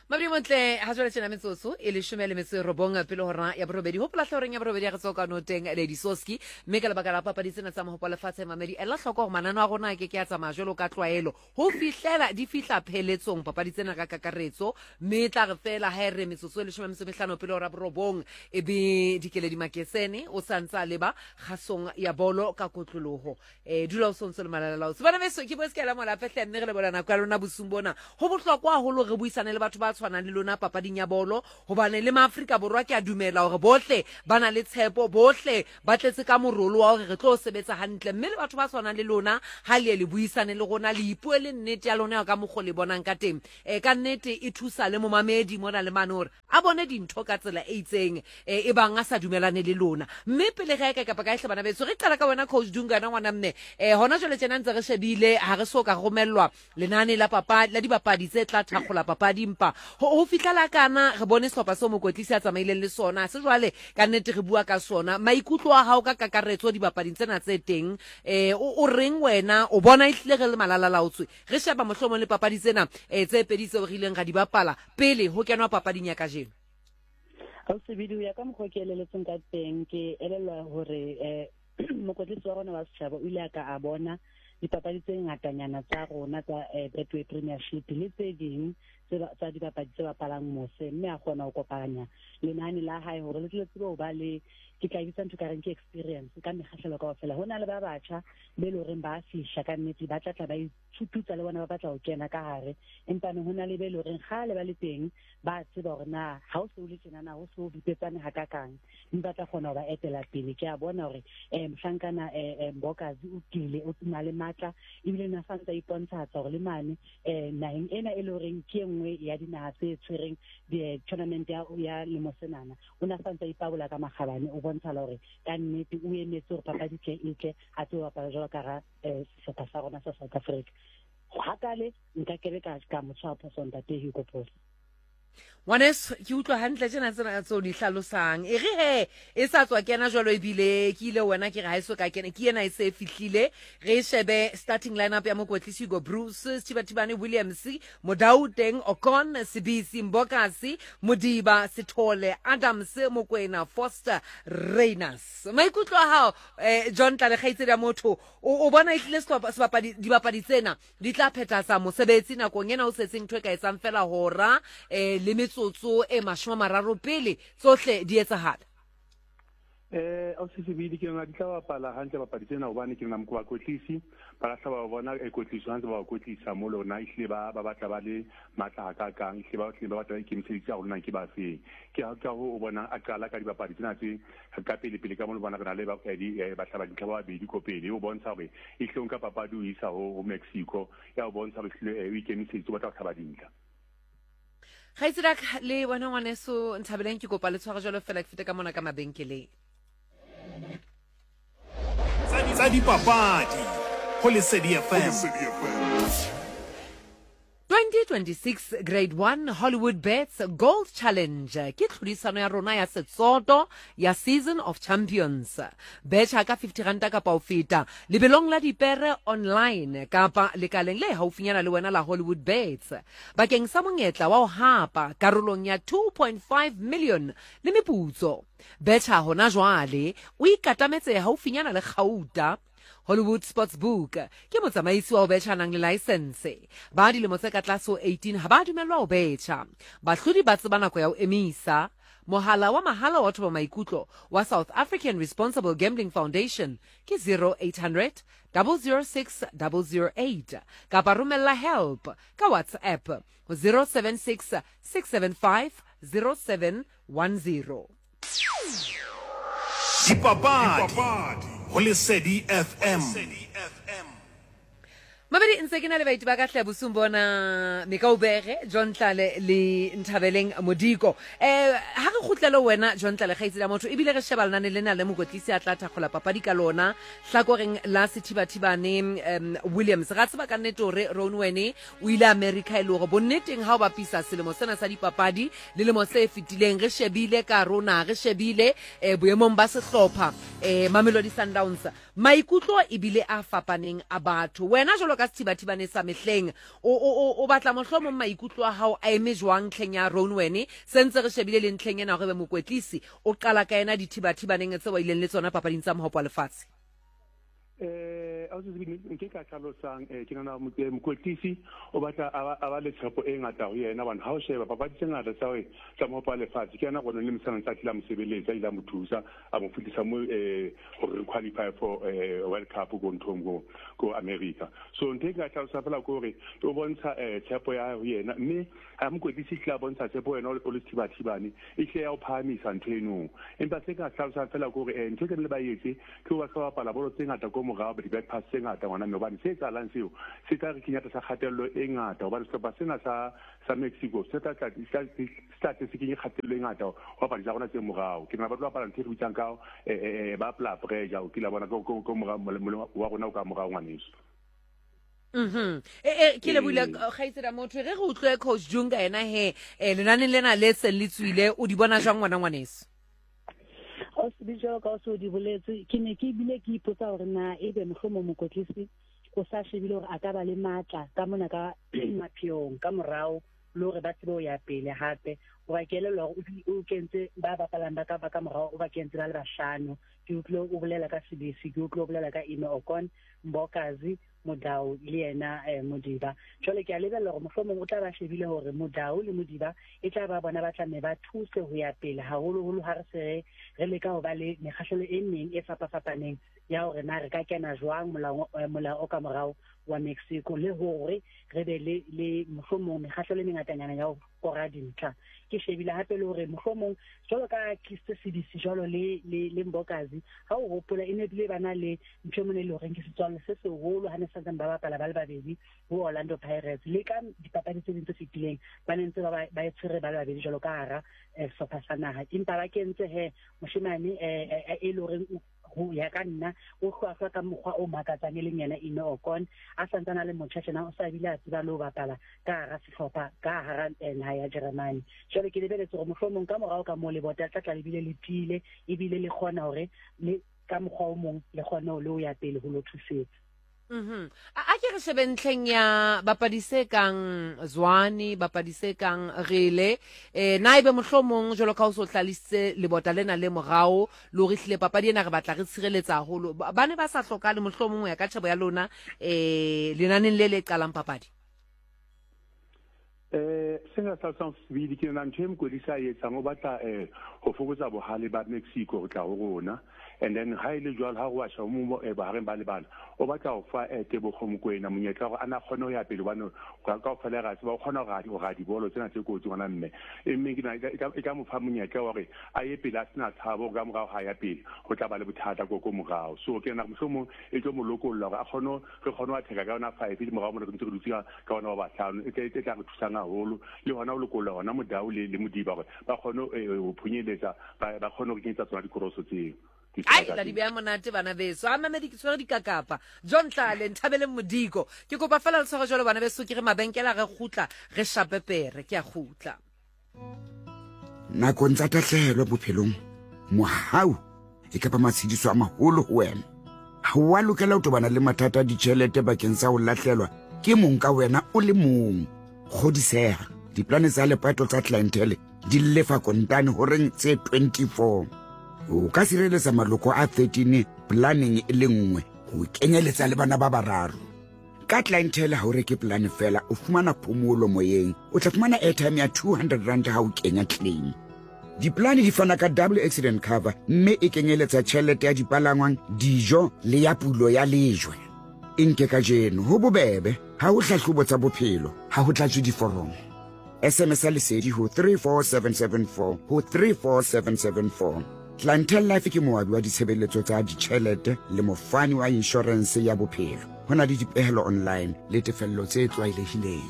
Mabri montle ha jwale tjena metsotso e le 19 pele hora ya borobedi ho pola hloreng ya borobedi ya re tsoka no teng Lady Soski mme ka lebaka la papadi tsena tsa mo hopola fatshe mamedi ela hloko hore manano a rona ke a tsamaya jwalo ka tlwaelo ho fihlela di fihla pheletsong papadi tsena ka kakaretso mme tla re fela ha re metsotso e 15 pele hora borobong e be dikeledi makesene o santsa leba khasong ya bolo ka kotloloho dula o sontse le malala o tsebana beso ke bo skela mola fehle nne re le bolana ka lona bosumbona ho bohlokwa haholo re buisane le batho ba tshwanang le lona papading ya bolo hobane le maAfrika borwa ke a dumela hore bohle bana le tshepo bohle ba tletse ka morolo wa hore re tlo sebetsa hantle mme le batho ba tshwanang le lona ha le buisane le rona le ipue le nnete ya lona ka mogole bonang ka teng ka nnete e thusa le momamedi mona le manore a bone dintho ka tsela e itseng e bang a sa dumelane le lona mme pele ga ka ka hle bana betso re qala ka wena coach Dungana ngwana mme hona jole tjena ntse re shebile ha re so ka romellwa lenane la papadi la dibapadi tse tla thakgola papadi mpa ho fihla kana re bone sehlopha se mo kwetlisa tsamaileng le sona se jwale ka nnete re bua ka sona maikutlo a hao ka kakaretso dibapading tsena tse teng o reng wena o bona ihlile re le malala laotswe re sheba mohlomo le papadi tsena tse pedi tse o rileng ga di bapala pele ho kenwa papading ya kajeno ha se video ya ka mokgo ke eleletseng ka teng ke elelwa hore mokwetlisi wa rona wa setjhaba o ile ka a bona dipapadi tse ngatanyana tsa rona tsa Betway Premiership le tse ding tsa dipapadi tse bapalang mose mme a kgona ho kopanya lenane la hae hore le tle tsebo ba le ke tla itsa ntho ka reng ke experience ka mekgahlelo ka ofela hona le ba batjha be le reng ba fihla ka nnete ba tla ba ithututsa le bona ba batla ho kena ka hare empa ne hona le be le reng ga le ba le teng ba tseba hore na ha o se o le tjena na ho se o bipetsane ha ka kang mme ba tla kgona ho ba etela pele ke a bona hore mhlankana Mbokazi o tlile o tsena le matla ebile na santsa ipontsha hore le mane naheng ena e le reng ke nngwe ya dinaha tse tshwereng di tournament ya lemosenana o na santsa ipabola ka makgabane o bontsha hore ka nnete o emetse hore papadi tle itle a tse bapala jwalo ka ra sehlopha sa rona sa South Africa hakale nka kebe ka motshwa phosonta te Hugo Boss Wanes ke utlwa hantle tsena tsena tso di hlalosang e re he e sa tswa kena jwalo e bile ke ile wena ke ga iso ka kena ke ena e se fihlile re shebe starting lineup ya mokwetlisi Hugo Bruce Tibatibane Williams Modauteng Okon Sibisi Mbokasi Modiba Sithole Adams Mokwena Foster Reyners maikutlo hao John Tlalekgaitse ya motho o bona itlile sebapadi dibapadi tsena di tla phetasa mosebetsi nakong ena o setseng thwe ka etsang fela hora le metsotso e 30 pele tsohle di etsahala o se bidi ke nga ditla bapala hantle bapadi tsena hobane ke nna mokwa kwetlisi ba la ba bona kwetlisi hantle ba kwetlisa mo lona ihle ba batla ba le matla ka kang ihle ba batla ke mosebetsi a rona ke ba fe ke ka ho bona a qala ka dibapadi tsena tse ka pele ka mo bona re na le ba hlaba ditla ba bedi ko pele o bontsha hore ihle o nka papadi o isa ho Mexico ya o bontsha hore ihle weekend se batla hlaba dintlha Khaitsrak le bona ngwaneso nthabeleng ke kopa le tshwara jalo fela ke fete ka mona ka mabenkeleng tsa dipapadi ho Lesedi FM 2026 Grade 1 Hollywood Bets Gold Challenge ke tlhodisano ya rona ya setsoto ya Season of Champions. Betcha ka 50 ranta kapa o feta lebelong la dipere online kapa lekaleng le haufinyana le wena la Hollywood Bets. Bakeng sa monyetla wa ho hapa karolong ya 2.5 million le meputso. Betcha hona jwale o ikatametse haufinyana le Gauta Hollywood Sportsbook ke motsamaisi wa ho betjha nang le license ba dilemo tse ka tlase ho 18 ha ba dumelwa ho betjha bahlodi ba tseba nako ya ho emisa mohala wa mahala wa thoba maikutlo wa South African Responsible Gambling Foundation ke 0800 006 008 kapa romella help ka WhatsApp 076 675 0710 dipapadi ho Lesedi FM Mabedi ntse ke na le baiti ba ka hle bosumbona Mekaubere John Tlale le Nthabeleng Modiko ha re kgutlele wena John Tlale Kgaitse la motho ebile re sheba lana le na le mokwetlisi a tla thakgola papadi ka lona hlakoreng la Sithibathibane Williams ga tseba ka nnete hore Ronwene o ile America ile go bonneteng ha o bapisa selemo sena sa dipapadi le lemo se fetileng re shebile ka rona re shebile boemong ba sehlopha Mamelodi Sundowns maikutlo ebile a fapaneng a batho wena jalo jalo ka sethibathibane sa mehleng o batla mohlomong maikutlo a hao a eme jwang ntlheng ya Ronwen sentse re shebile le ntlheng ena gore be mokwetlisi o qala ka ena dithibathibaneng tse wa ileng le tsona papading tsa mohopo wa lefatshe nke ka tlhalosang ke nana mokwetlisi o batla a ba le tshepo e ngata go yena bana ha o sheba papadi tse ngata tsa mohopo wa lefatshe ke yana gone le mosebetsi a tlila mosebeletsa ile mo thusa a mo fitisa mo gore qualify for World Cup go America so nke ka tlhalosa fela gore o bontsha tshepo ya yena mme a mokwetlisi tla bontsha tshepo yena o le thibathibane e tle ya o phamisa nteno empa se ka tlhalosa fela gore ntse ke le ba yetse ke ba ka bapala bolo tse ngata go mogao di back pass se ngata ngwana mme bane se tsalang seo se tla re kinyata sa kgatello e ngata ba se ba sena sa Mexico se tla start se kinye kgatello e ngata ho ba di tsagona tse mogao ke na ba tlo bapala ntse re bitsang ka ba pla pressure o kila bona go mogao wa rona o ka mogao ngwaneso ke le buile gaitsela motho re go utlwe coach Junga ena lenaneng lena le se le tswile o di bona jwang ngwaneso o se bijalo ka o se di boletse ke ne ke bile ke ipotsa gore na ebe mohlomong mokotlisi o sa shebile gore a ka ba le matla ka mona ka maphiong ka morao le gore ba tsebe o ya pele hape o ba kelelwa gore o kentse ba bapalang ba ka morao o ba kentse ba le bahlano ke utlwe o bolela ka Sibisi ke utlwe o bolela ka Ime Okon Mbokazi Modau le yena Modiba jole ke a lebella gore mohlomong o tla ba shebile gore Modau le Modiba e tla ba bona ba tla me ba thuse ho ya pele haholo ha re se re leka ho ba le mekgahlelo e meng e fapafapaneng ya gore na re ka kena jwang molao ka morao wa Mexico le hore re be le mohlomong mekgahlelo e mengatanyana ya ho kora dintlha ke shebile hape le hore mohlomong jalo ka Christo Sibisi jalo le Mbokazi ha o hopola ene bile bana le ntshemone le hore ke setswalo se seholo ha ne sa ba bapala ba le babedi ho Orlando Pirates le ka dipapadi tse dintse fitileng ba nentse ba etshire ba le babedi jalo ka hara sopha sa naha impa ba kentse moshimane e le hore ho ya ka nna o hlwahlwa ka mokgwa o makatsang le yena Ime Okon a santsana le motšhatšana o sa bile a tseba le ho bapala ka hara sehlopha ka hara naha ya Germany jwale ke lebeletse gore mohlomong ka morao ka mo le bota tla lebile le pile ebile le khona hore le ka mokgwa o mong le khona o le o ya pele ho lo thusetsa a ke re shebe ntlheng ya bapadise kang Zwane bapadise kang Rele na ibe mohlomong jolo ka o so tlalisitse lebota lena le morao le re hlile papadi ena re batla re tshireletsa haholo ba ne ba sa hloka le mohlomong ya ka tshebo ya lona lenaneng le qalang papadi senga sa Sibidi ke na ntwe mkodisa yetsang o batla ho fokotsa bohale ba Mexico go tla ho rona and then ha ile jwal ha go wa sha mo ba hareng ba le bana o batla go fa tebo kgomokwena monyetla go ana khona ho ya pele bana ka o fela ga se ba khona go ga dibolo tsena tse kotsi gona mme mme ke na e ka mo fa monyetla gore a ye pele a sena thabo ga morao ha ya pele go tla ba le bothata go morao so ke na mosomo e tlo mo lokolla gore a khono re khono a theka ka ona 5 di morao mo re ntse re dutse ka ona ba batlhano e tla re thusana holo le hona o lokolla hona Modau le Modiba gore ba khono o phunyeletsa ba khono go ketsa tsona dikoroso tseo ai la di bea monate bana beso a mamedi ke tswere dikakapa John Tlale Nthabele Modiko ke kopa fela le tsho jalo bana beso ke re mabenkela re gutla re shapepere ke a gutla nako ntsa tahlelo bophelong mohau e ka ba matshidiso a maholo ho wena ha wa lokela o tobana le mathata di tšhelete bakeng sa ho lahlelwa ke mong ka wena o le mong godiseha diplane tsa lepato tsa clientele di lefa kontane horeng tse 24 o ka sireletsa maloko a 13 planning e le nngwe go kenyeletsa le bana ba bararo ka clientele ha o reke plan fela o fumana phomolo moyeng o tla fumana airtime ya 200 rand ha o kenya claim diplane di fana ka double accident cover mme e kenyeletsa tšhelete ya dipalangwang dijo le ya pulo ya lejwe inke ka jeno ho bobebe ha o hlahlobo tsa bophelo ha ho tlatswe diforomo SMS lesedi ho 34774 ho 34774 Clientele Life ke moabi wa ditshebeletso tsa ditšhelete le mofani wa insurance ya bophelo hona le dipehelo online le tefello tse tlwaelehileng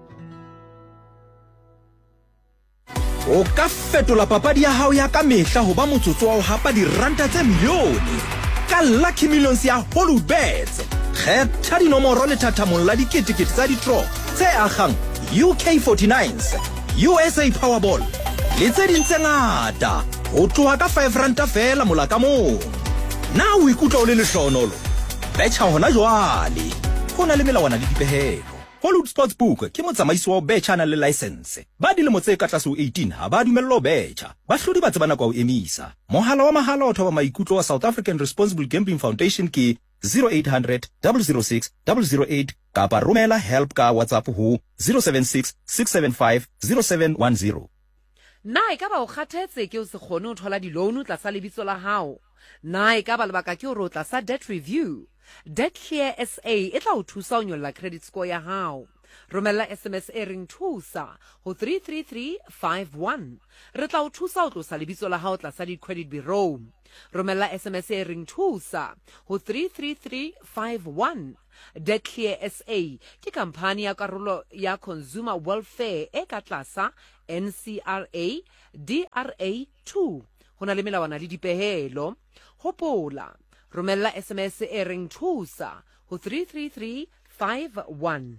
o ka fetola papadi ya hao ya ka mehla ho ba motsotso wa ho hapa diranta tse milione ka Lucky Millions ya Holubets kgetha dinomoro le thathamong la diketekete tsa di-draw tse agang UK49s USA Powerball le tse ding tse ngata o tloha ka 5 ranta fela mola ka mong na o ikutlwa o le lehlohonolo betjha hona jwale go na le melawana le dipehelo. Hollywood Sportsbook ke motsamaisi wa betjha le license. Ba dilemo tse ka tlase ho 18 ha ba dumellwa betjha. Bahlodi ba tsebana kwa o emisa. Mohala wa mahala o thoba maikutlo wa South African Responsible Gambling Foundation ke 0800 006 008 kapa romela help ka WhatsApp ho 076 675 0710. Na e ka ba o kgathetse ke o se kgone ho thola di-loan tla sa lebitso la hao. Na e ka ba lebaka ke hore o tla sa debt review. Debt Clear SA e tla o thusa ho nyolla credit score ya hao. Romella SMS e reng thusa ho 33351. Re tla o thusa ho tlosa lebitso la hao tla sa di-credit bureau. Romella SMS e reng thusa ho 33351. Debt Clear SA ke kampani ya karolo ya Consumer Welfare e ka tlasa NCRA DRA2. Hona le melawana le dipehelo. Hopola, romella SMS e reng thusa ho 33351.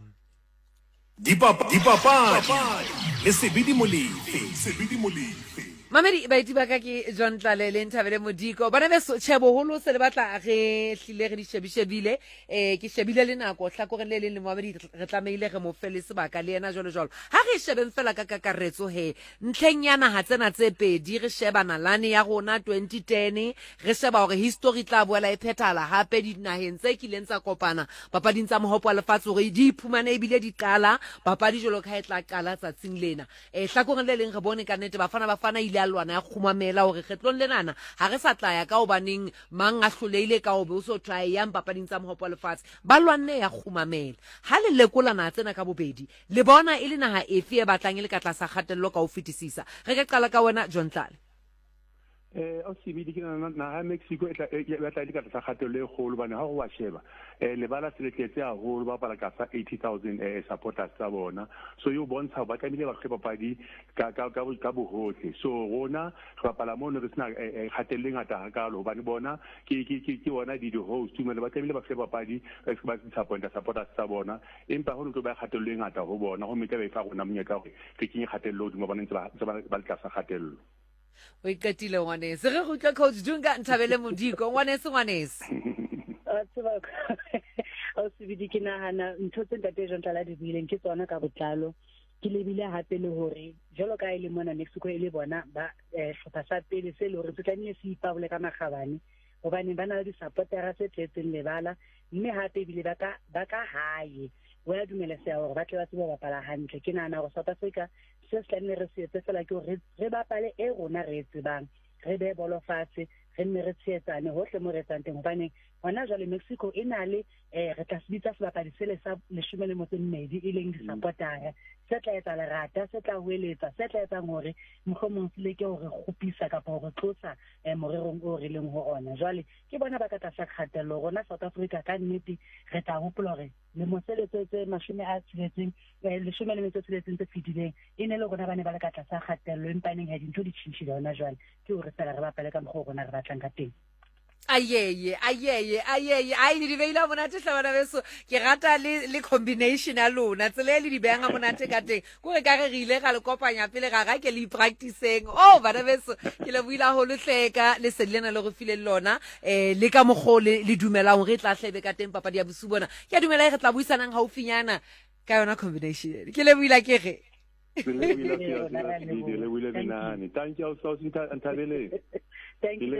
Dipapadi le Sebidi Molefe. Mamedi baiti ba ka ke John Tlalele Nthabele Modiko bana be tshebo holo se le batla re hlile re di shebile ke shebile le nako hlakoreng le leng le Mamedi re tlameile re mo fele sebaka le yena jolo ha re shebeng fela ka kakaretso he ntlheng yana ha tsena tse pedi re sheba nalane ya rona 2010 re sheba hore history tla boela e phethala hape dinaheng tse kileng tsa kopana papading tsa mohopo wa lefatshe hore di iphumane ebile di qala papadi jolo ka e tla qala tsatsing lena hlakoreng le leng re bone ka nnete bafana ile lwana ya khumamela hore kgetlong lenana ha re sa tlaya ka obaneng mang a hloleile ka obe o so try yang papading tsa mohopo lefatshe ba lwanne ya khumamela ha le lekolana tsena ka bobedi le bona ile naha efe e batlang ile ka tlasa kgatello ka o fetisisa re ka qala ka wena John Tlale. O Sebidi ke na Mexico e tla ka tlasa kgatello e kgolo bana ha go wa sheba le bala seletletse a holo ba pala ka sa 80,000 supporters tsa bona so yo bontsha ba tlamile ba kgepapadi ka bohotle so rona re bapala mo re sena kgatello ngata ha kalo hobane bona ke bona di host tumele ba tlamile ba kgepapadi ba supporters tsa bona empa ho ntlo ba kgatello ngata ho bona ho metla ba ifa rona monyaka hore ke kenye kgatello di mo bona ntse ba ka sa kgatello. O ikatile ngwanese re go tla coach Dunga Nthabele Modiko ngwanese o Sebidi ke nahana ntho tse ntate John Tlala di buileng ke tsona ka botlalo ke lebile hape le hore jalo ka ile mona Mexico ile bona ba hlopha sa pele se le hore tlamehile se ipabole ka makgabane hobane bana le di-supportera tse tletseng lebala mme hape bile ba ka hae wa dumelesea hore ba tle ba tsebe bapala hantle ke nahana hore South Africa se tlamehile re se etse fela ke hore re bapale e rona re tsebang re be bolo fatshe re nne re tsheetsane hohle mo re tsang teng hobane hona jwale Mexico e na le re tla sebitsa sebapadi sele sa 12 e leng di-supportera se tla etsa lerata se tla hoeletsa se tla etsa hore mohlomong se leke hore gopisa kapa hore tlosa morerong o re leng ho ona jwale ke bona ba ka tlasa kgatello rona South Africa ka nnete re tla hopola hore le moseletse tse 16 tse fitileng e ne le rona ba ne ba le ka tlasa kgatello empa neng ha dintho di tshintshile hona jwale ke hore fela re bapale ka mokgwa rona re batlang ka teng. Ayeye ai ni dibeila monate hlabana beso ke rata le combination ya lona tsele le dibenga monate ka teng go re ka re ile ga le kopanya pele ga ke le practicing bana beso ke le buila ho le hleka le sedlena le go file lona le ka mogole le dumela hore tla hlebe ka teng papadi ya bosu bona ke dumela re tla buisanang haufinyana ka yona combination ke le buila ke ge Thank you so Ntabele. Thank you.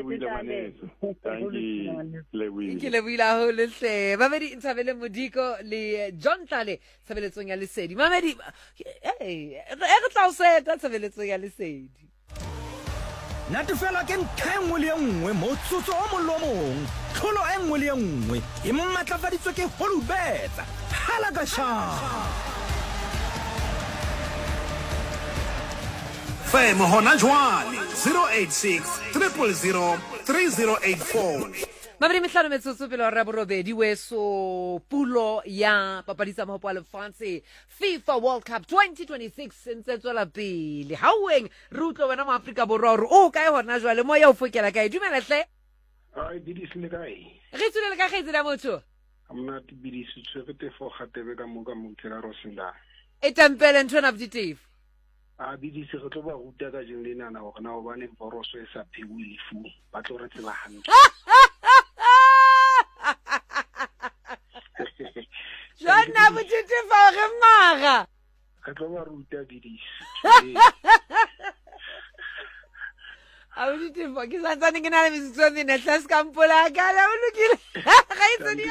Ke le buila ho le hle Mamedi Ntabele Modiko le John Tlale tshabeletsong ya Lesedi Mamedi re tla o seta tshabeletsong ya Lesedi natefela ke ntlhengwe le nngwe motsotso o molomong tlholo e nngwe le nngwe e mmatlafaditswe ke Holubet halagasha Fem hona jwale 086 000 3084. Mamedi mehlano metsotso pele hora borobedi weso pulo ya papadisa mohopo wa lefatshe FIFA World Cup 2026 ntse tswela pele haueng re utlo wena mo Afrika Borwa hore o kae hona jwale mo ya o fokela kae dumela hle ai bidisi le kae re tswele ka kgetsi la motho amna bidisi tswete fo gatebe ka mo motela Rosenda e tempele ntona botitef a bidisi go tlo ba ruta ka jeng le nana gore na o bane boroso e sa phewe lefu ba tlo re tseba hantle jona bothetefa ge maga ka tlo ba ruta bidisi a bothetefa ke santsane ke na le mesitsone netlas kampola ka la o lokile ga itsedi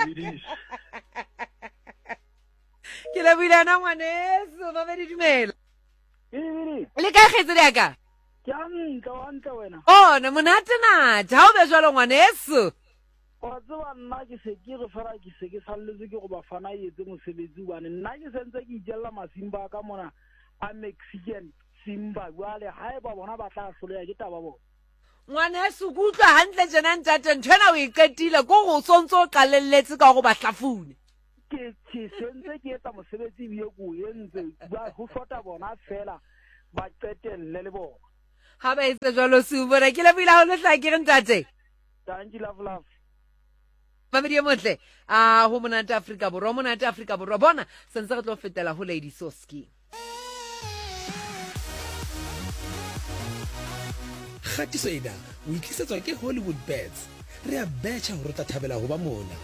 ke la builana ngwaneso mamedi dumela le ka kgetse di aka ke antle wena ne monate nate ha o be jalo ngwaneso wa tseba nna ke se ke re fela ke se ke salletse ke go ba fana etse mosebetsi bane nna ke sentse ke itjella masimba ka mona a Mexican simba jwale ha eba bona ba tla hloleya ke taba bona ngwaneso go utlwa hantle jena ntate nthwena o iketile ko go sontso o qalelletse ka go ba hlafune ke sentse ke etsa mosebetsi bie ko entse ba ho shota bona fela ba qetelle le bona ha ba etse jalo se bona ke le bila ho le tla ke re ntate thank you love mamedi e motle a ho monate Afrika Borwa bona sentse re tlo fetela ho Lady Soski Khatiso ena o itlisetswa ke Hollywood Bets re a betcha hore tla thabela ho ba mona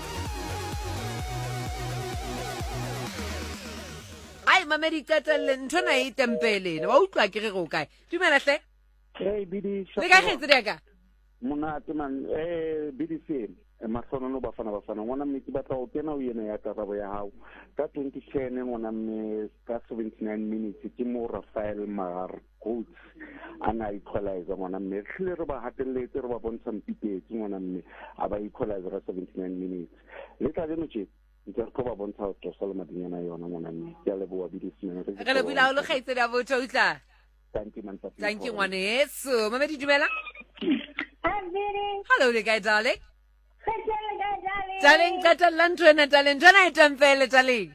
ai mamedi qetelle nthona e tempele wa utlwa ke re go kae dumela hle bidi le ka kgetse di aka monate man bidi se mahlono no bafana ngwana mme ke batla o kena o yena ya karabo ya hao ka 2010 ngwana mme ka 79 minutes ke mo Rafael Marcos ana equalize ngwana mme hle re ba hatelletse re ba bontsha mpitetse ngwana mme aba equalize ra 79 minutes le tla jeno tse ke re ba bontsha go tsala madinyana yona ngwana mme ke le boa bidi sene re le bila o le kgaitse da botho utla thank you man thank you ngwaneso mamedi dumela hello le guy darling darling qetella nthwena darling e tempele darling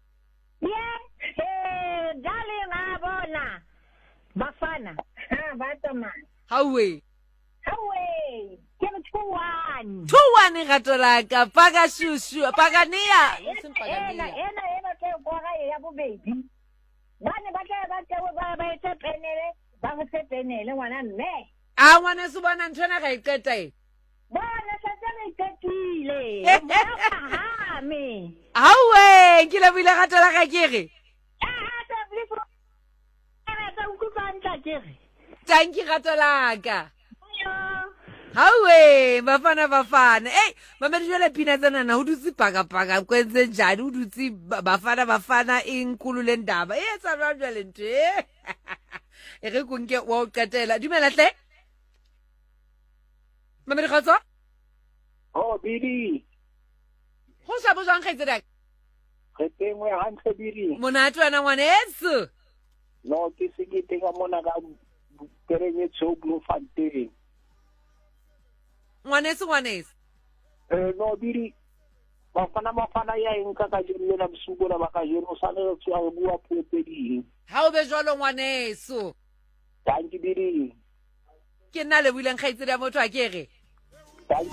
darling a bona bafana ba tsamaya hawe ke mthuwane 2-1 gatolaka paka shushu paka nia ena ke kwa ya bobedi bane ba tla ba etse penele ba go se penele ngwana mme a ngwana se bona nthwena ga iqeta e bona sa tsena iketile ha me hawe ke le bile gatola ga kere tanki gatolaka hawe bafana mamedi jwale phina tsenana ho dutse pakapaka kwentse njani ho dutse bafana inkulu le ndaba e etsa jwale ntwe e re konke wa o qetela dumela hle mamedi kgotso bidi ho sa bo jang kgaitse dak re tengwe hantle bidi monate wena ngwaneso no ke se ke tenga mona ka kerenge tso Bloemfontein ngwaneso no bidi bafana ya enka ka jeno la bsugo la ba ka jeno sa le tswa bua popedi ha o be jwalo ngwaneso thank you bidi ke nna le buileng kgaitse ya motho a kere